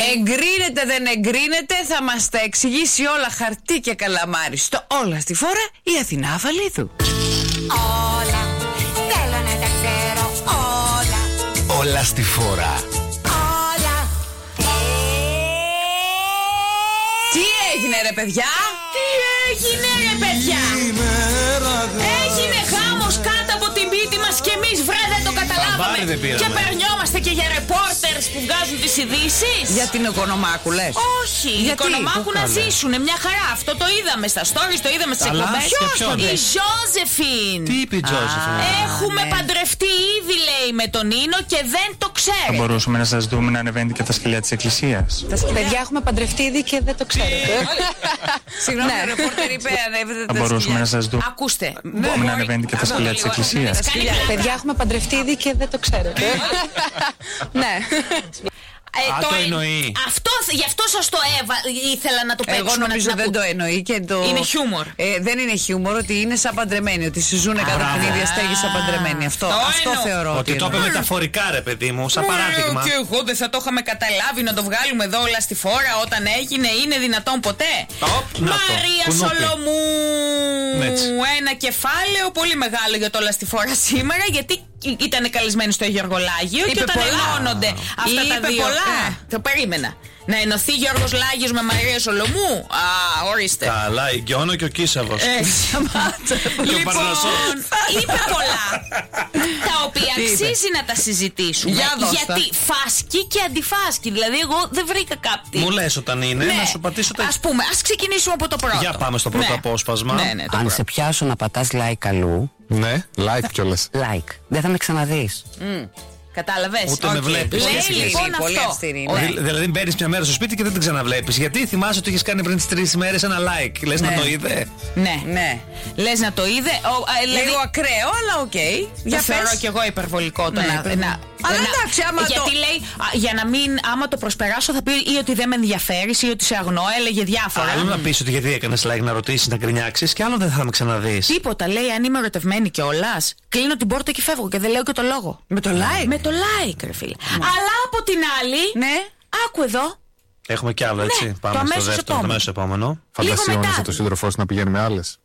Εγκρίνεται, δεν εγκρίνεται, θα μας τα εξηγήσει όλα χαρτί και καλαμάρι. Στο Όλα στη Φόρα η Αθηνά Αφαλίδου. Όλα, θέλω να τα ξέρω όλα. Όλα στη Φόρα. Όλα. Τι έγινε ρε παιδιά? Τι έγινε ρε παιδιά? Έγινε χάμος κάτω από την πίτη μας και εμείς δεν το καταλάβαμε. Και περνιόμαστε και για ρεπόρτερς που βγάζουν τις ειδήσεις. Για την Οικονομάκου λες? Όχι, η Οικονομάκου να ζήσουν μια χαρά. Αυτό το είδαμε στα stories, το είδαμε στις εκπομπές. Η Ζώζεφιν. Τι είπε η Ζώζεφιν? Έχουμε παντρευτεί ήδη λέει με τον Νίνο και δεν το ξέρετε. Θα μπορούσαμε να σας δούμε να ανεβαίνετε και τα σκυλιά της εκκλησίας? Παιδιά, έχουμε παντρευτεί ήδη και δεν το ξέρετε. Συγγνώμη, ο ρεπόρτερ είπε ανέβετε Θα τα μπορούσαμε να σκυλιά. σας δούμε. Ακούστε. Να ανεβαίνετε και τα σκυλιά της εκκλησίας? Παιδιά, έχουμε παντρευτεί ήδη και δεν το ξέρετε. Ναι. Το εννοεί. Γι' αυτό σας το ήθελα να το παίξουμε. Εγώ νομίζω δεν το εννοεί και το. Είναι χιούμορ. Δεν είναι χιούμορ, ότι είναι σαν παντρεμένοι. Ότι συζούνε κατά την ίδια στέγη σαν παντρεμένοι. Αυτό θεωρώ. Ότι το είπε μεταφορικά, ρε παιδί μου, σαν παράδειγμα. Και εγώ δεν θα το είχαμε καταλάβει να το βγάλουμε εδώ Όλα στη Φόρα όταν έγινε. Είναι δυνατόν ποτέ? Μαρία Σολομού. Ένα κεφάλαιο πολύ μεγάλο για το Όλα στη Φόρα σήμερα, γιατί ήταν καλεσμένη στο Γεωργολάγιο και όταν ενώνονται αυτά τα δύο. Το περίμενα. Να ενωθεί Γιώργος Λάγιος με Μαρία Σολομού. Ορίστε. Καλά, η Γκιόνο και ο Κίσαβος. Λοιπόν, είπε πολλά τα οποία αξίζει να τα συζητήσουμε. Γιατί φάσκει και αντιφάσκει. Δηλαδή εγώ δεν βρήκα κάτι. Μου λες όταν είναι, να σου πατήσω τα. Ας πούμε, ας ξεκινήσουμε από το πρώτο. Για πάμε στο πρώτο απόσπασμα. Αν σε πιάσω να πατάς like αλλού. Ναι, like κιόλας. Like. Δεν θα με ξαναδείς. Κατάλαβες? Ούτε με βλέπεις. Λέει λοιπόν πολύ αυτό. αυστηρή. Δηλαδή μπαίνεις μια μέρα στο σπίτι και δεν την ξαναβλέπεις. Γιατί θυμάσαι ότι είχες κάνει πριν τις 3 μέρες ένα like. Λες να το είδε. Ναι. Λες να το είδε. Λίγο ακραίο, αλλά οκ. Για θεωρώ κι εγώ υπερβολικό το να. Αλλά εντάξει, άμα γιατί λέει, για να μην, άμα το προσπεράσω, θα πει ή ότι δεν με ενδιαφέρεις ή ότι σε αγνώ, έλεγε διάφορα. Άλλο να πεις ότι γιατί έκανες like, να ρωτήσεις, να γκρινιάξεις, και άλλο δεν θα με ξαναδείς. Τίποτα, λέει, αν είμαι ερωτευμένη κιόλας, κλείνω την πόρτα και φεύγω και δεν λέω και το λόγο. Με το like? Με το like, ρε φίλε. Αλλά από την άλλη, ναι, άκου εδώ. Έχουμε κι άλλο, έτσι. Πάμε στο δεύτερο, το αμέσως επόμενο. Φαντασιώνεσαι το σύντροφό σου να πηγαίνει με άλλες?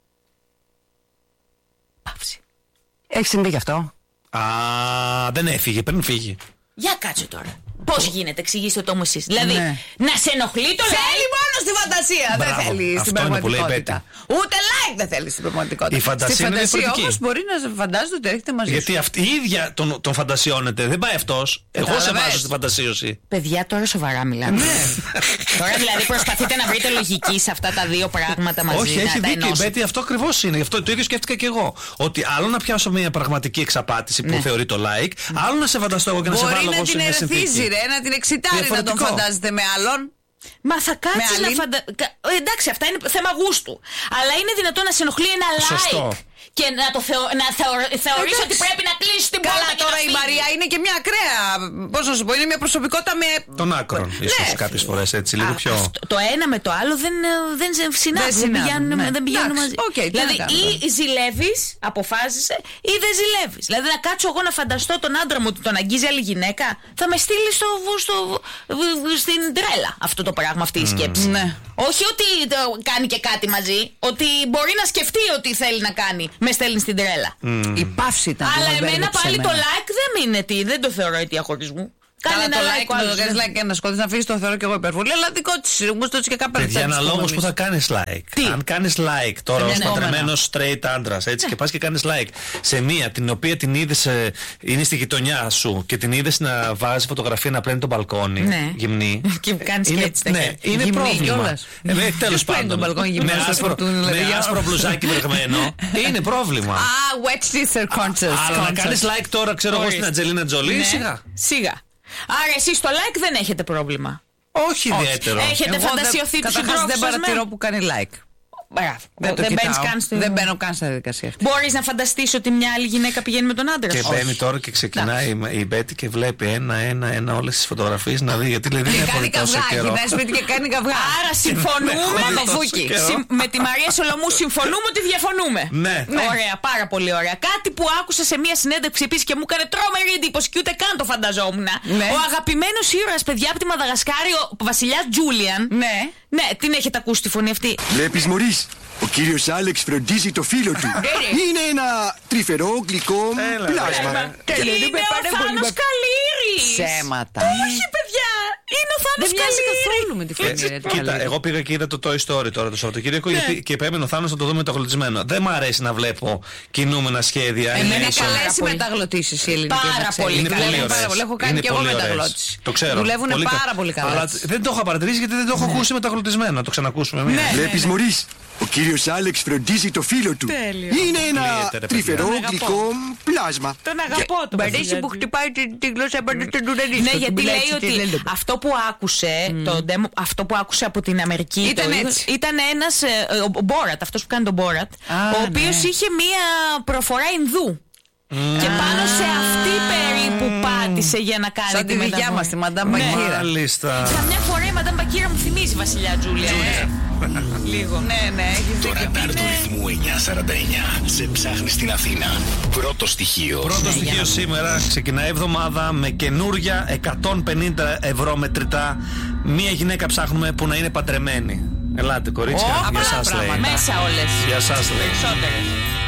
Παύση. Έχει συμβεί γι' αυτό? Δεν έφυγε, πριν φύγει. Για κάτσε τώρα. Πώς γίνεται, εξηγήστε το μου εσείς. Δηλαδή, να σε ενοχλεί το like. Θέλει μόνο στη φαντασία. Δεν θέλει στην πραγματικότητα. Ούτε like δεν θέλει στην πραγματικότητα. Η φαντασία είναι διαφορετική. Όμως μπορεί να φαντάζεται ότι έρχεται μαζί σου. Γιατί αυτή η ίδια τον φαντασιώνεται. Δεν πάει αυτός. Εγώ σε βάζω στη φαντασίωση. Παιδιά, τώρα σοβαρά μιλάμε. Τώρα δηλαδή προσπαθείτε να βρείτε λογική σε αυτά τα δύο πράγματα μαζί. Όχι, έχει δίκιο η Μπέτη, αυτό ακριβώς είναι. Γι' αυτό το ίδιο σκέφτηκα και εγώ. Ότι άλλο να πιάσω μια πραγματική εξαπάτηση που θεωρεί το like, άλλο να σε φανταστώ εγώ και να σε βάλω εγώ σε μια συνθήκη. Να την εξητάρει να τον φαντάζεται με άλλον. Μα θα κάτσεις να εντάξει, αυτά είναι θέμα γούστου. Αλλά είναι δυνατόν να σε ενοχλεί ένα like και να θεωρείς ότι πρέπει να κλείσεις την πόρτα. Καλά, τώρα η Μαρία είναι και μια ακραία. Πώς να σου πω, είναι μια προσωπικότητα με. Των άκρων, ίσως κάποιες φορές έτσι, λίγο πιο. Το ένα με το άλλο δεν συνάδουν, δεν πηγαίνουν μαζί. Δηλαδή, ή ζηλεύεις, αποφάσισε, ή δεν ζηλεύεις. Δηλαδή, να κάτσω εγώ να φανταστώ τον άντρα μου ότι τον αγγίζει άλλη γυναίκα, θα με στείλει στην τρέλα αυτό το πράγμα, αυτή η σκέψη. Όχι ότι κάνει και κάτι μαζί, ότι μπορεί να σκεφτεί ότι θέλει να κάνει. Με στέλνει στην τρέλα. Η παύση ήταν. Αλλά εμένα πάλι το like δεν το θεωρώ αιτία χωρισμού. Κάνε ένα like, να το κάνεις like και να σκοτείς, να αφήσεις, το θεωρώ και εγώ υπερβολή. Αλλά δικό της γούστο και κάποια παιδιά, ένα λόγος που θα κάνεις like. Αν κάνεις like τώρα ως παντρεμένος straight άντρας, έτσι, και πας και κάνεις like σε μία την οποία την είδες, είναι στη γειτονιά σου και την είδες να βάζει φωτογραφία να πλένει το μπαλκόνι γυμνή. Και κάνεις και έτσι. Ναι, είναι πρόβλημα. Τέλος πάντων. Με άσπρο μπλουζάκι βρεγμένο. Είναι πρόβλημα. Wedge teaser contest. Αλλά να κάνεις like τώρα, ξέρω εγώ, στην Αντζελίνα Τζολί, σιγά. Άρα εσείς στο like δεν έχετε πρόβλημα? Όχι ιδιαίτερο. Έχετε φαντασιωθεί τους συντρόφους σας? Δεν παρατηρώ που κάνει like. Δεν μπαίνω καν στη διαδικασία αυτή. Μπορείς να φανταστείς ότι μια άλλη γυναίκα πηγαίνει με τον άντρα σου? Και μπαίνει τώρα και ξεκινάει η Μπέτη και βλέπει ένα όλες τις φωτογραφίες να δει, γιατί λέει δεν έχω δει τόσο καιρό. Κάνει σπίτι και κάνει καυγά. Άρα συμφωνούμε με τη Μαρία Σολομού, συμφωνούμε ότι διαφωνούμε. Ναι. Ωραία, πάρα πολύ ωραία. Κάτι που άκουσα σε μια συνέντευξη επίσης και μου έκανε τρομερή εντύπωση και ούτε καν το φανταζόμουν. Ο αγαπημένος ήρωας, παιδιά, από τη Μαδαγασκάρη, ο βασιλιάς Τζούλιαν. Ναι, την έχετε ακούσει τη φωνή αυτή? Βλέπεις, Μωρίς, ο κύριος Άλεξ φροντίζει το φίλο του. Είναι ένα τρυφερό γλυκό πλάσμα. Είναι ο Θάνος Καλύρης. Ψέματα. Όχι, παιδιά, είναι ο Θάνος Καλύρης. Κοίτα, εγώ πήγα και είδα το Toy Story τώρα το Σαββατοκύριακο και επέμενε ο Θάνος να το δούμε μεταγλωτισμένο. Δεν μ' αρέσει να βλέπω κινούμενα σχέδια. Εμένα είναι καλές οι μεταγλωτήσεις οι ελληνικές. Πάρα πολύ καλές. Έχω κάνει και εγώ μεταγλώτηση. Το ξέρω. Δουλεύουν πάρα πολύ καλά. Αλλά δεν το έχω παρατηρήσει γιατί δεν το έχω ακούσει μεταγλωτισμένο. Να το ξανακούσουμε. Βλέπεις, Μωρίς, ο κύριος Άλεξ φροντίζει το φίλο του. Είναι ένα τρυφερό γλυκό πλάσμα. Τον αγαπώ τον Μπαρίσι που χτυπάει τη γλώσσα πάνω στον ουρανί. Ναι, γιατί λέει ότι αυτό που άκουσε, αυτό που άκουσε από την Αμερική ήταν ένας, ο Μπόρατ, αυτός που κάνει τον Μπόρατ, ο οποίος είχε μία προφορά Ινδού. Και πάνω σε αυτή περίπου πάτησε για να κάνει σαν τη δικιά μας, τη Μαντάμ Μπακύρα. Μάλιστα. Καμιά φορά η Μαντάμ Μπακύρα μου θυμίζει βασιλιά Τζούλια. Λίγο. Ναι, έχεις το ραντάρ του ρυθμού 949 σε ψάχνει στην Αθήνα. Πρώτο στοιχείο. Πρώτο στοιχείο σήμερα ξεκινάει εβδομάδα με καινούρια 150 ευρώ μετρητά. Μία γυναίκα ψάχνουμε που να είναι παντρεμένη. Ελάτε κορίτσια, για σας λέει. Μέσα όλες. Για σας λέει. Περισσότερες.